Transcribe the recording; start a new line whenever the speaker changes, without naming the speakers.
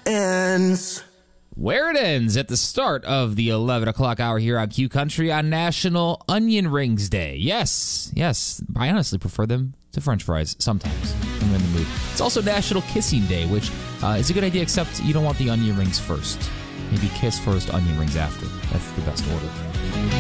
ends.
Where it ends at the start of the 11 o'clock hour here on Q Country on National Onion Rings Day. Yes, I honestly prefer them to French fries sometimes when I'm in the mood. It's also National Kissing Day, which is a good idea, except you don't want the onion rings first. Maybe kiss first, onion rings after. That's the best order.